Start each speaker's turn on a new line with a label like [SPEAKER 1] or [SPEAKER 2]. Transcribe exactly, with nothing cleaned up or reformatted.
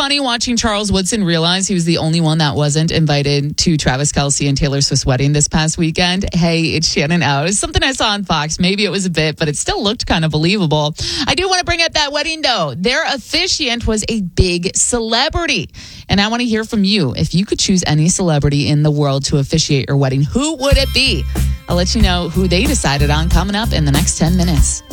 [SPEAKER 1] funny watching Charles Woodson realize he was the only one that wasn't invited to Travis Kelce and Taylor Swift's wedding this past weekend? Hey, it's Shannon out. It's something I saw on Fox. Maybe it was a bit, but it still looked kind of believable. I do want to bring up that wedding, though. Their officiant was a big celebrity. And I want to hear from you. If you could choose any celebrity in the world to officiate your wedding, who would it be? I'll let you know who they decided on coming up in the next ten minutes.